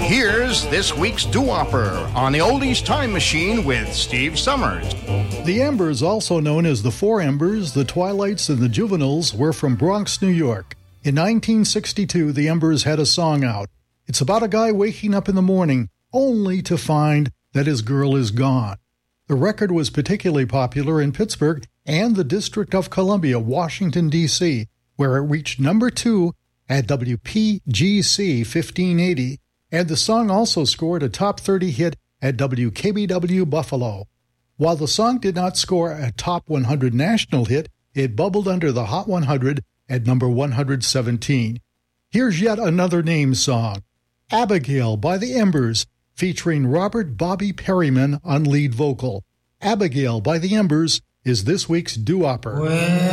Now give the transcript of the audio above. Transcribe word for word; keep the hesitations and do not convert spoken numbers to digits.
Here's this week's doo-wopper on the Oldies Time Machine with Steve Summers. The Embers, also known as the Four Embers, the Twilights, and the Juveniles, were from Bronx, New York. In nineteen sixty-two, the Embers had a song out. It's about a guy waking up in the morning only to find that his girl is gone. The record was particularly popular in Pittsburgh and the District of Columbia, Washington, D C, where it reached number two at W P G C fifteen eighty, and the song also scored a top thirty hit at W K B W Buffalo. While the song did not score a top one hundred national hit, it bubbled under the Hot one hundred at number one hundred seventeen. Here's yet another name song, Abigail by the Embers, featuring Robert Bobby Perryman on lead vocal. Abigail by the Embers is this week's doo-wopper. Well,